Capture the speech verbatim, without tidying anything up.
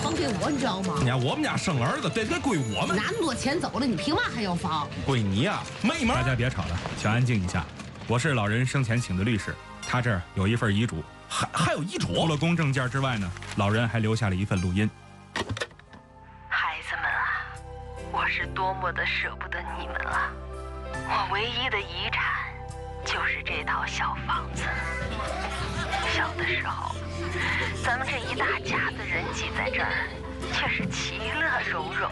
房给我，你知道吗？ 你看我们家生儿子，这得归我们。 那么多钱走了，你凭嘛还要房？ 归你呀、啊，没门！ 大家别吵了，请安静一下。我是老人生前请的律师，他这儿有一份遗嘱， 还还有遗嘱。 除了公证件之外呢，老人还留下了一份录音。 孩子们啊，我是多么的舍不得你们啊！我唯一的遗产就是这套小房子。小的时候，咱们这一大家子人挤在这儿，却是其乐融融。